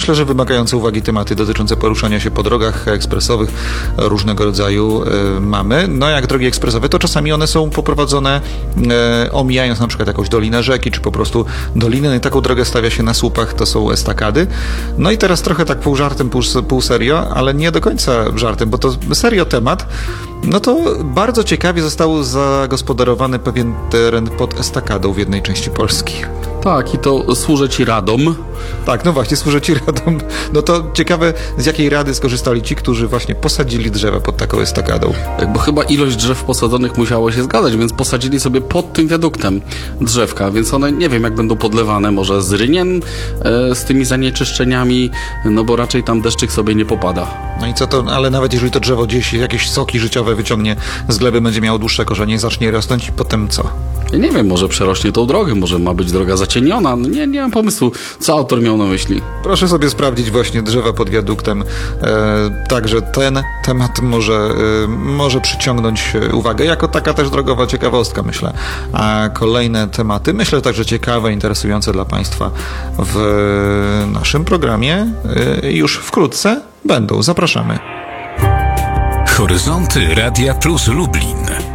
myślę, że wymagające uwagi tematy dotyczące poruszania się po drogach ekspresowych różnego rodzaju mamy. No jak drogi ekspresowe, to czasami one są poprowadzone omijając na przykład jakąś dolinę rzeki, czy po prostu doliny. No i taką drogę stawia się na słupach, to są estakady. No i teraz trochę tak pół żartem, pół serio, ale nie do końca żartem, bo to serio temat. No to bardzo ciekawie został zagospodarowany pewien teren pod estakadą w jednej części Polski. Tak, i to służy ci radom. Tak, no właśnie, służy ci radom. No to ciekawe, z jakiej rady skorzystali ci, którzy właśnie posadzili drzewa pod taką estakadą. Bo chyba ilość drzew posadzonych musiało się zgadzać, więc posadzili sobie pod tym wiaduktem drzewka, więc one nie wiem jak będą podlewane, może z rynien, z tymi zanieczyszczeniami, no bo raczej tam deszczyk sobie nie popada. No i co to, ale nawet jeżeli to drzewo gdzieś jakieś soki życiowe wyciągnie z gleby, będzie miało dłuższe korzenie, zacznie rosnąć i potem co? Ja nie wiem, może przerośnie tą drogę, może ma być droga zacieniona, no nie mam pomysłu, co autor miał na myśli. Proszę sobie sprawdzić właśnie drzewa pod wiaduktem, także ten temat może przyciągnąć uwagę, jako taka też drogowa ciekawostka, myślę. A kolejne tematy, myślę także ciekawe, interesujące dla Państwa w naszym programie już wkrótce będą. Zapraszamy. Horyzonty Radia Plus Lublin.